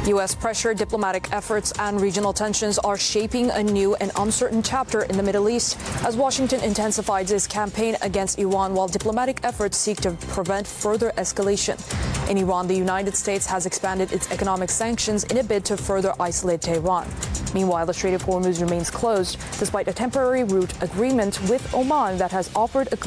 U.S. pressure, diplomatic efforts, and regional tensions are shaping a new and uncertain chapter in the Middle East as Washington intensifies its campaign against Iran while diplomatic efforts seek to prevent further escalation. In Iran, the United States has expanded its economic sanctions in a bid to further isolate Tehran. Meanwhile, the Strait of Hormuz remains closed despite a temporary route agreement with Oman that has offered a